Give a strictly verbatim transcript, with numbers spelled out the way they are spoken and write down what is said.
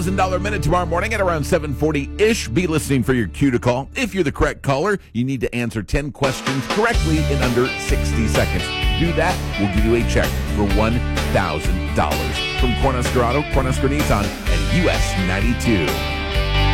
one thousand dollars minute tomorrow morning at around seven forty-ish. Be listening for your cue to call. If you're the correct caller, you need to answer ten questions correctly in under sixty seconds. Do that, we'll give you a check for one thousand dollars. From Cornhusker Auto, Cornhusker Nissan, and U S ninety-two.